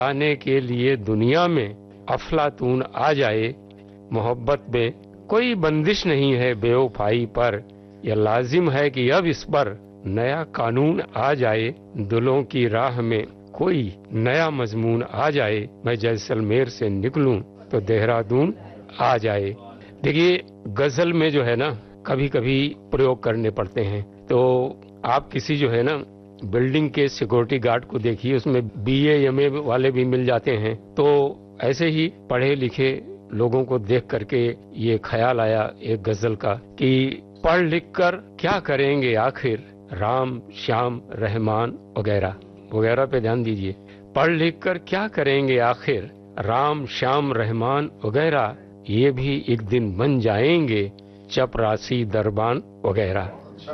आने के लिए दुनिया में अफलातून आ जाए। मोहब्बत में कोई बंदिश नहीं है बेवफाई पर, यह लाजिम है कि अब इस पर नया कानून आ जाए। दिलों की राह में कोई नया मजमून आ जाए, मैं जैसलमेर से निकलूं तो देहरादून आ जाए। देखिए, गजल में जो है ना कभी कभी प्रयोग करने पड़ते हैं। तो आप किसी जो है ना बिल्डिंग के सिक्योरिटी गार्ड को देखिए, उसमें BA MA वाले भी मिल जाते हैं। तो ऐसे ही पढ़े लिखे लोगों को देख करके ये ख्याल आया एक गजल का कि पढ़ लिख कर क्या करेंगे आखिर राम श्याम रहमान वगैरह वगैरह पे ध्यान दीजिए। पढ़ लिख कर क्या करेंगे आखिर राम श्याम रहमान वगैरह, ये भी एक दिन बन जाएंगे चपरासी दरबान वगैरह।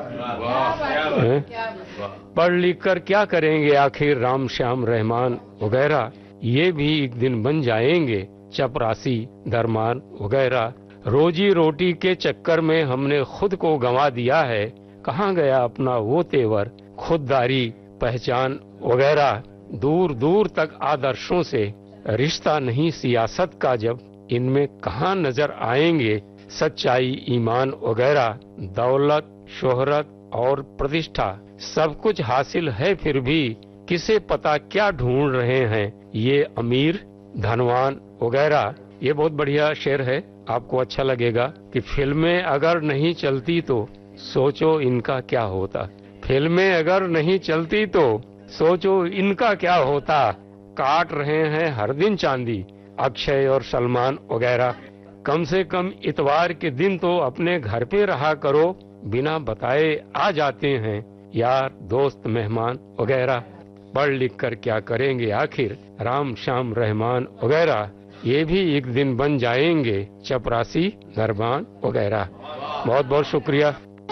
पढ़ लिख कर क्या करेंगे आखिर राम श्याम रहमान वगैरह, ये भी एक दिन बन जाएंगे चपरासी दरबान वगैरह। रोजी रोटी के चक्कर में हमने खुद को गंवा दिया है, कहाँ गया अपना वो तेवर खुददारी पहचान वगैरह। दूर दूर तक आदर्शों से रिश्ता नहीं सियासत का, जब इनमें कहाँ नजर आएंगे सच्चाई ईमान वगैरह। दौलत शोहरत और प्रतिष्ठा सब कुछ हासिल है, फिर भी किसे पता क्या ढूंढ रहे हैं ये अमीर धनवान वगैरह। ये बहुत बढ़िया शेर है, आपको अच्छा लगेगा कि फिल्में अगर नहीं चलती तो सोचो इनका क्या होता। फिल्में अगर नहीं चलती तो सोचो इनका क्या होता। काट रहे हैं हर दिन चांदी अक्षय और सलमान वगैरह। कम से कम इतवार के दिन तो अपने घर पे रहा करो, बिना बताए आ जाते हैं यार दोस्त मेहमान वगैरह। पढ़ लिख कर क्या करेंगे आखिर राम श्याम रहमान वगैरह, ये भी एक दिन बन जाएंगे चपरासी दरबान वगैरह। बहुत बहुत शुक्रिया।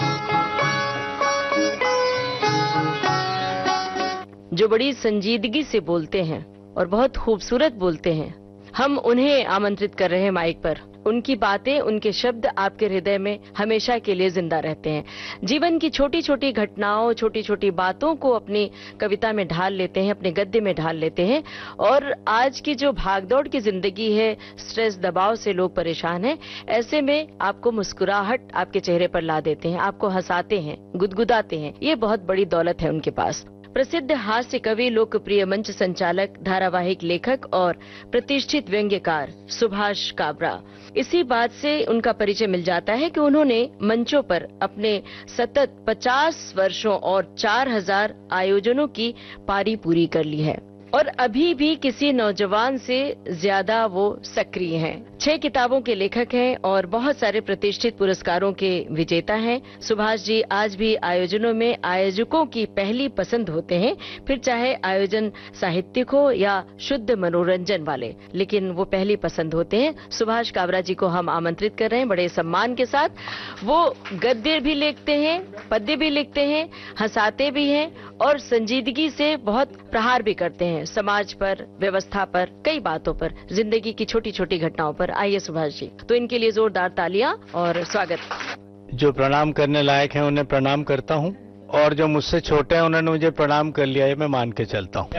जो बड़ी संजीदगी से बोलते हैं और बहुत खूबसूरत बोलते हैं, हम उन्हें आमंत्रित कर रहे हैं माइक पर। उनकी बातें, उनके शब्द आपके हृदय में हमेशा के लिए जिंदा रहते हैं। जीवन की छोटी छोटी घटनाओं, छोटी छोटी बातों को अपनी कविता में ढाल लेते हैं, अपने गद्य में ढाल लेते हैं। और आज की जो भागदौड़ की जिंदगी है, स्ट्रेस दबाव से लोग परेशान हैं, ऐसे में आपको मुस्कुराहट आपके चेहरे पर ला देते हैं, आपको हंसाते हैं, गुदगुदाते हैं। ये बहुत बड़ी दौलत है उनके पास। प्रसिद्ध हास्य कवि, लोकप्रिय मंच संचालक, धारावाहिक लेखक और प्रतिष्ठित व्यंग्यकार सुभाष काबरा। इसी बात से उनका परिचय मिल जाता है कि उन्होंने मंचों पर अपने सतत 50 वर्षों और 4000 आयोजनों की पारी पूरी कर ली है और अभी भी किसी नौजवान से ज्यादा वो सक्रिय हैं। 6 किताबों के लेखक हैं और बहुत सारे प्रतिष्ठित पुरस्कारों के विजेता हैं। सुभाष जी आज भी आयोजनों में आयोजकों की पहली पसंद होते हैं, फिर चाहे आयोजन साहित्यिक हो या शुद्ध मनोरंजन वाले, लेकिन वो पहली पसंद होते हैं। सुभाष काबरा जी को हम आमंत्रित कर रहे हैं बड़े सम्मान के साथ। वो गद्य भी लिखते हैं, पद्य भी लिखते हैं, हंसाते भी हैं और संजीदगी से बहुत प्रहार भी करते हैं समाज पर, व्यवस्था पर, कई बातों पर, जिंदगी की छोटी छोटी घटनाओं पर। आइए सुभाष जी, तो इनके लिए जोरदार तालियां और स्वागत। जो प्रणाम करने लायक हैं उन्हें प्रणाम करता हूं और जो मुझसे छोटे हैं उन्होंने मुझे प्रणाम कर लिया, ये मैं मान के चलता हूं।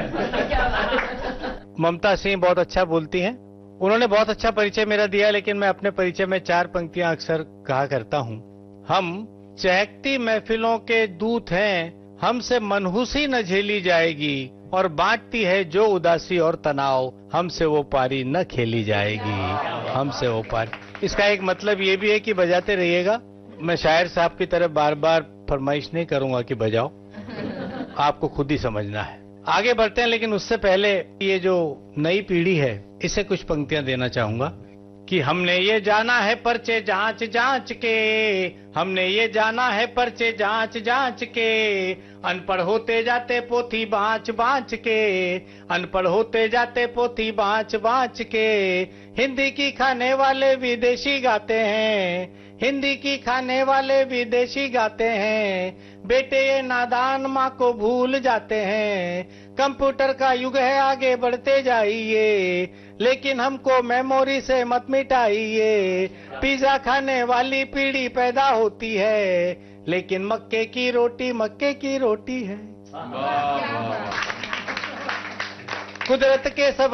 ममता सिंह बहुत अच्छा बोलती हैं, उन्होंने बहुत अच्छा परिचय मेरा दिया, लेकिन मैं अपने परिचय में 4 पंक्तियां अक्सर कहा करता हूं। हम चहकती महफिलों के दूत हैं, हमसे मनहूसी न झेली जाएगी और बांटती है जो उदासी और तनाव, हमसे वो पारी न खेली जाएगी, हमसे वो पारी। इसका एक मतलब ये भी है कि बजाते रहिएगा। मैं शायर साहब की तरह बार बार फरमाइश नहीं करूंगा कि बजाओ, आपको खुद ही समझना है। आगे बढ़ते हैं, लेकिन उससे पहले ये जो नई पीढ़ी है इसे कुछ पंक्तियां देना चाहूंगा कि हमने ये जाना है पर्चे जांच जांच के, हमने ये जाना है पर्चे जांच जांच के, अनपढ़ होते जाते पोथी बाँच बाँच के, अनपढ़ होते जाते पोथी बाँच बाँच के। हिंदी की खाने वाले विदेशी गाते हैं, हिंदी की खाने वाले विदेशी गाते हैं, बेटे ये नादान माँ को भूल जाते हैं। कंप्यूटर का युग है आगे बढ़ते जाइए, लेकिन हमको मेमोरी से मत मिटाइए। पिज्जा खाने वाली पीढ़ी पैदा होती है, लेकिन मक्के की रोटी है। कुदरत के सब